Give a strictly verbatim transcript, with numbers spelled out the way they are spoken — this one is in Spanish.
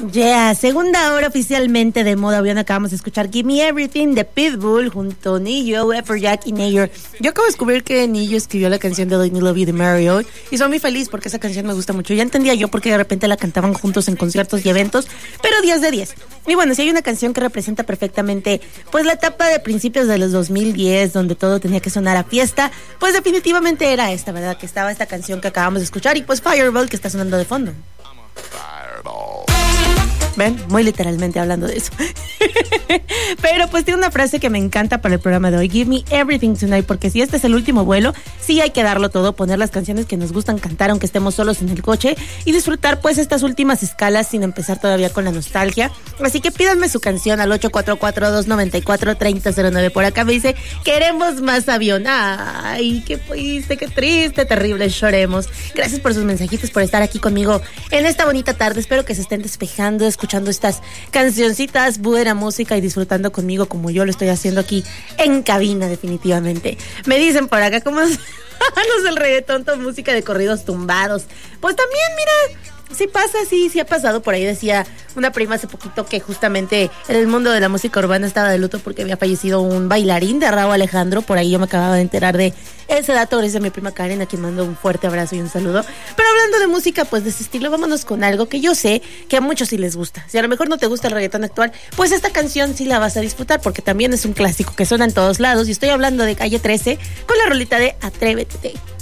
Yeah, segunda hora oficialmente de Modo Avión. Acabamos de escuchar Give Me Everything de Pitbull junto a Nillo, Afrojack y Nayer. Yo acabo de descubrir que Nillo escribió la canción de Let Me Love You de Mario y soy muy feliz porque esa canción me gusta mucho. Ya entendía yo porque de repente la cantaban juntos en conciertos y eventos, pero diez de diez. Y bueno, si hay una canción que representa perfectamente pues la etapa de principios de los dos mil diez donde todo tenía que sonar a fiesta, pues definitivamente era esta, ¿verdad? Que estaba esta canción que acabamos de escuchar y pues Fireball que está sonando de fondo. Ven, muy literalmente hablando de eso. Pero pues tiene una frase que me encanta para el programa de hoy. Give me everything tonight, porque si este es el último vuelo, sí hay que darlo todo, poner las canciones que nos gustan cantar aunque estemos solos en el coche y disfrutar pues estas últimas escalas sin empezar todavía con la nostalgia. Así que pídanme su canción al ocho cuatro cuatro, dos nueve cuatro, tres cero cero nueve. Por acá me dice, queremos más avión. Ay, qué triste, qué triste, terrible, lloremos. Gracias por sus mensajitos, por estar aquí conmigo en esta bonita tarde. Espero que se estén despejando, escuchando escuchando estas cancioncitas, buena música y disfrutando conmigo como yo lo estoy haciendo aquí en cabina, definitivamente. Me dicen por acá, ¿cómo es el reggaetón, toda música de corridos tumbados? Pues también, mira, sí pasa, sí, sí ha pasado. Por ahí decía una prima hace poquito que justamente en el mundo de la música urbana estaba de luto porque había fallecido un bailarín de Rauw Alejandro. Por ahí yo me acababa de enterar de ese dato gracias a mi prima Karen, a quien mando un fuerte abrazo y un saludo. Pero hablando de música, pues de ese estilo, vámonos con algo que yo sé que a muchos sí les gusta. Si a lo mejor no te gusta el reggaetón actual, pues esta canción sí la vas a disfrutar porque también es un clásico que suena en todos lados. Y estoy hablando de Calle trece con la rolita de Atrévete.